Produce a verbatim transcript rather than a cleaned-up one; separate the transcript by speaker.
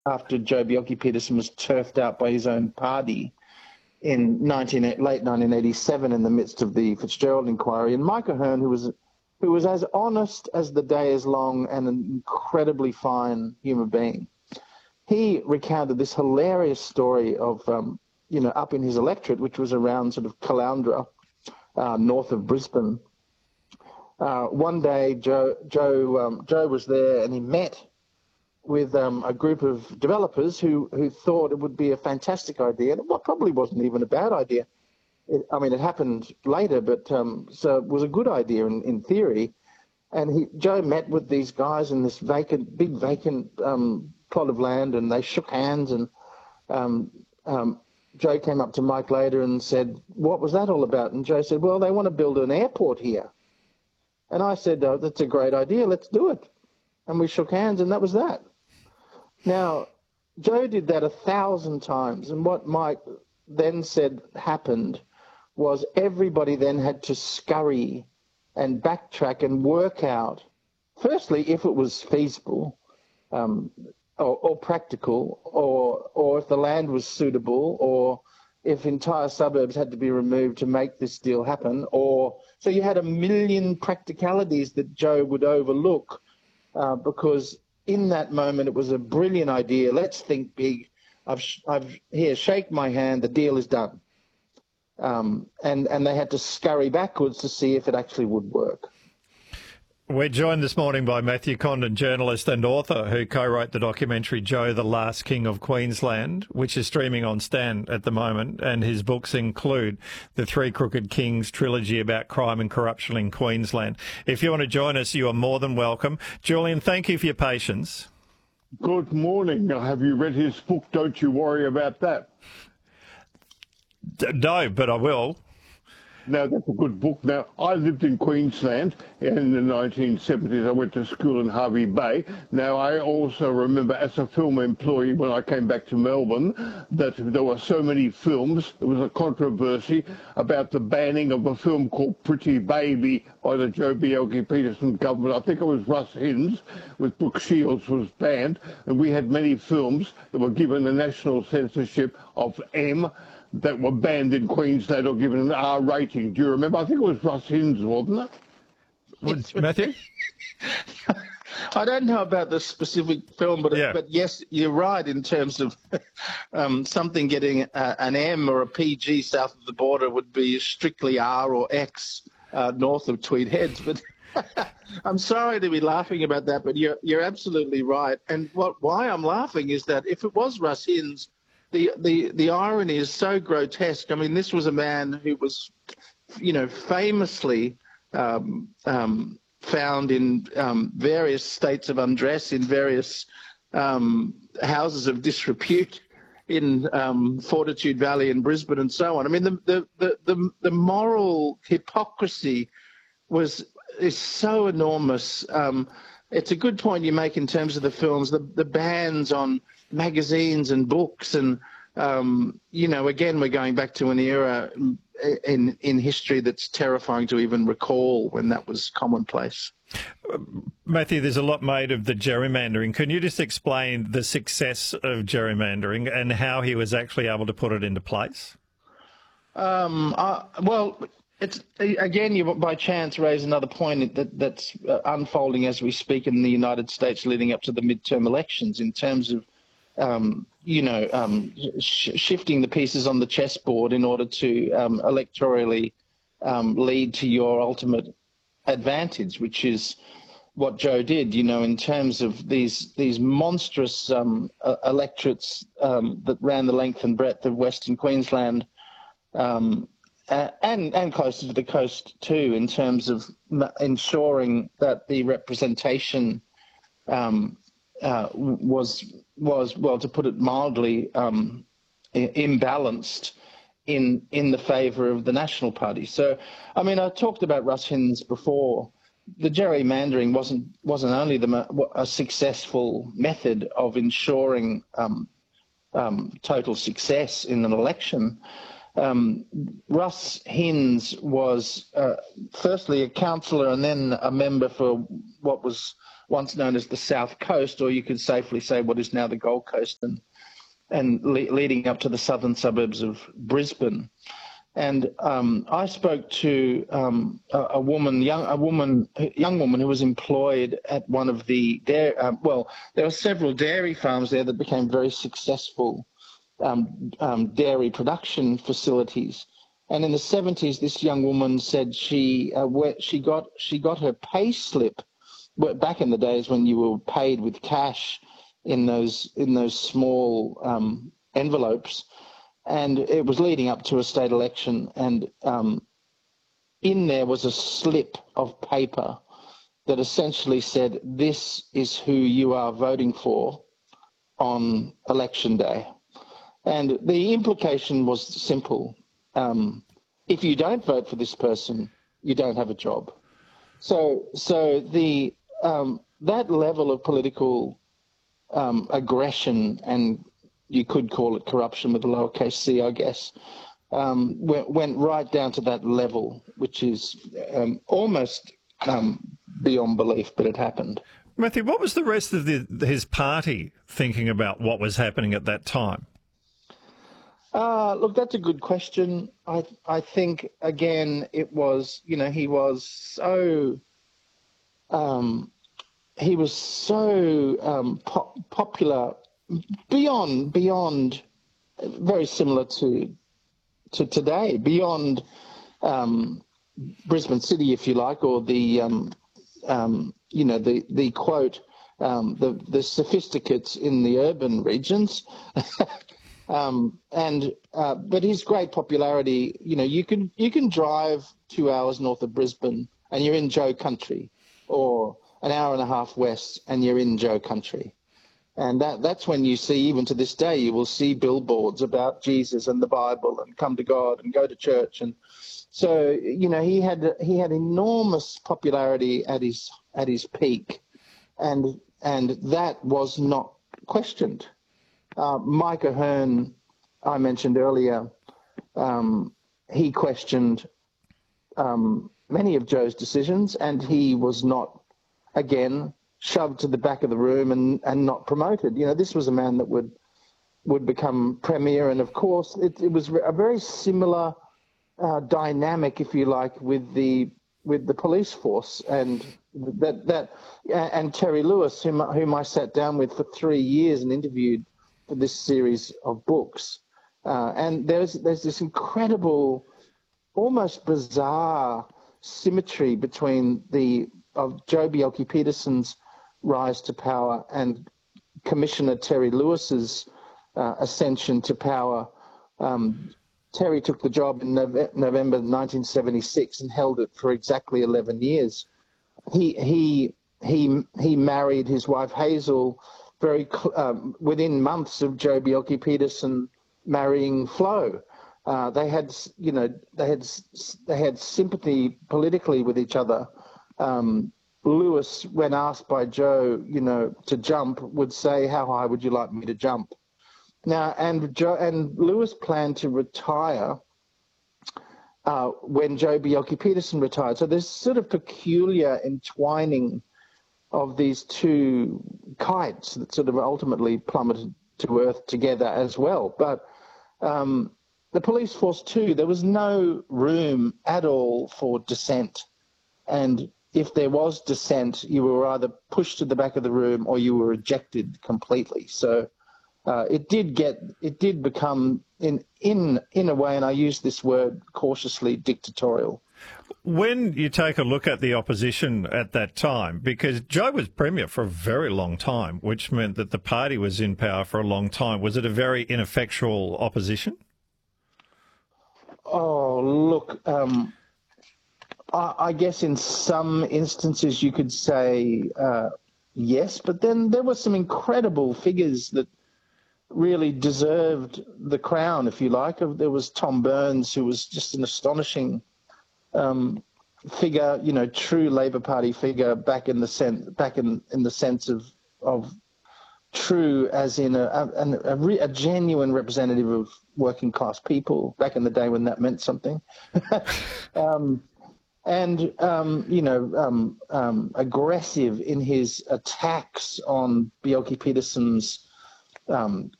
Speaker 1: after Joh Bjelke-Petersen was turfed out by his own party in nineteen, late nineteen eighty-seven in the midst of the Fitzgerald inquiry. And Mike Ahern, who was who was as honest as the day is long and an incredibly fine human being, he recounted this hilarious story of, um, you know, up in his electorate, which was around sort of Caloundra, uh, north of Brisbane. Uh, one day, Joh, Joh, um, Joh was there, and he met with um, a group of developers who, who thought it would be a fantastic idea. And it probably wasn't even a bad idea. It, I mean, it happened later, but um, so it was a good idea in, in theory. And he, Joh met with these guys in this vacant, big vacant um, plot of land, and they shook hands. And um, um, Joh came up to Mike later and said, "What was that all about?" And Joh said, "Well, they want to build an airport here." And I said, "Oh, that's a great idea. Let's do it." And we shook hands, and that was that. Now, Joh did that a thousand times, and what Mike then said happened was everybody then had to scurry and backtrack and work out, firstly, if it was feasible um, or, or practical, or or if the land was suitable, or if entire suburbs had to be removed to make this deal happen. Or so you had a million practicalities that Joh would overlook uh, because in that moment it was a brilliant idea. Let's think big. I've, I've here, shake my hand. The deal is done. Um, and, and they had to scurry backwards to see if it actually would work.
Speaker 2: We're joined this morning by Matthew Condon, journalist and author, who co-wrote the documentary Joh, the Last King of Queensland, which is streaming on Stan at the moment, and his books include the Three Crooked Kings trilogy about crime and corruption in Queensland. If you want to join us, you are more than welcome. Julian, thank you for your patience.
Speaker 3: Good morning. Have you read his book? Don't you worry about that.
Speaker 2: D- no, but I will.
Speaker 3: Now, that's a good book. Now, I lived in Queensland in the nineteen seventies. I went to school in Hervey Bay. Now, I also remember as a film employee when I came back to Melbourne that there were so many films. There was a controversy about the banning of a film called Pretty Baby by the Joh Bjelke-Petersen government. I think it was Russ Hinds with Brooke Shields was banned. And we had many films that were given the national censorship of M that were banned in Queensland or given an R rating. Do you remember? I think it was Russ Hinds, wasn't
Speaker 2: it? Matthew?
Speaker 1: I don't know about the specific film, but yeah. but yes, you're right in terms of um, something getting a, an M or a P G south of the border would be strictly R or X uh, north of Tweed Heads. But I'm sorry to be laughing about that, but you're you're absolutely right. And what why I'm laughing is that if it was Russ Hinds, The, the the irony is so grotesque. I mean, this was a man who was, you know, famously um, um, found in um, various states of undress, in various um, houses of disrepute in um, Fortitude Valley in Brisbane and so on. I mean, the the the the, the moral hypocrisy was is so enormous. Um, it's a good point you make in terms of the films, the the bans on magazines and books, and um, you know, again, we're going back to an era in in history that's terrifying to even recall when that was commonplace.
Speaker 2: Matthew, there's a lot made of the gerrymandering. Can you just explain the success of gerrymandering and how he was actually able to put it into place?
Speaker 1: Um, uh, well, it's again, you by chance raise another point that that's uh, unfolding as we speak in the United States leading up to the midterm elections in terms of Um, you know, um, sh- shifting the pieces on the chessboard in order to um, electorally um, lead to your ultimate advantage, which is what Joh did. You know, in terms of these these monstrous um, uh, electorates um, that ran the length and breadth of Western Queensland, um, uh, and and closer to the coast too, in terms of m- ensuring that the representation um, uh, was. was, well, to put it mildly, um, imbalanced in in the favour of the National Party. So, I mean, I talked about Russ Hinds before. The gerrymandering wasn't wasn't only the, a successful method of ensuring um, um, total success in an election. Um, Russ Hinds was uh, firstly a councillor and then a member for what was once known as the South Coast, or you could safely say what is now the Gold Coast, and and le- leading up to the southern suburbs of Brisbane. And um, I spoke to um, a, a woman, young a woman, young woman who was employed at one of the dairy. Uh, well, there were several dairy farms there that became very successful um, um, dairy production facilities. And in the seventies, this young woman said she uh, where she got she got her pay slip back in the days when you were paid with cash in those in those small um, envelopes. And it was leading up to a state election, and um, in there was a slip of paper that essentially said, this is who you are voting for on election day. And the implication was simple. Um, if you don't vote for this person, you don't have a job. So so the um, that level of political um, aggression, and you could call it corruption with a lowercase c, I guess, um, went, went right down to that level, which is um, almost um, beyond belief, but it happened.
Speaker 2: Matthew, what was the rest of the, his party thinking about what was happening at that time?
Speaker 1: Uh, look, that's a good question. I I think, again, it was, you know, he was so, um, he was so um, po- popular beyond, beyond, very similar to to today, beyond um, Brisbane City, if you like, or the, um, um, you know, the, the quote, um, the, the sophisticates in the urban regions. Um, and uh, but his great popularity, you know, you can you can drive two hours north of Brisbane and you're in Joe Country, or an hour and a half west and you're in Joe Country, and that that's when you see, even to this day, you will see billboards about Jesus and the Bible and come to God and go to church. And so, you know, he had he had enormous popularity at his at his peak, and and that was not questioned. Uh, Mike Ahern, I mentioned earlier, um, he questioned um, many of Joe's decisions, and he was not, again, shoved to the back of the room and, and not promoted. You know, this was a man that would would become premier, and of course, it, it was a very similar uh, dynamic, if you like, with the with the police force, and that that and Terry Lewis, whom whom I sat down with for three years and interviewed for this series of books, uh, and there's there's this incredible, almost bizarre symmetry between the of Joh Bjelke-Petersen's rise to power and Commissioner Terry Lewis's uh, ascension to power. Um, Terry took the job in Nove- November nineteen seventy-six and held it for exactly eleven years. He he he he married his wife Hazel very um, within months of Joh Bjelke-Petersen marrying Flo. Uh, they had, you know, they had they had sympathy politically with each other. Um, Lewis, when asked by Joe, you know, to jump, would say, "How high would you like me to jump?" Now, and Joe and Lewis planned to retire uh, when Joh Bjelke-Petersen retired. So there's sort of peculiar entwining of these two kites that sort of ultimately plummeted to earth together as well. But um, the police force too, there was no room at all for dissent. And if there was dissent, you were either pushed to the back of the room or you were ejected completely. So uh, it did get, it did become in, in, in a way, and I use this word cautiously, dictatorial.
Speaker 2: When you take a look at the opposition at that time, because Joe was premier for a very long time, which meant that the party was in power for a long time, was it a very ineffectual opposition?
Speaker 1: Oh, look, um, I, I guess in some instances you could say uh, yes, but then there were some incredible figures that really deserved the crown, if you like. There was Tom Burns, who was just an astonishing Um, figure, you know, true Labor Party figure, back in the sense, back in, in the sense of of true, as in a a, a, re, a genuine representative of working class people. Back in the day when that meant something. um, and um, you know, um, um, aggressive in his attacks on Bjelke Petersen's um,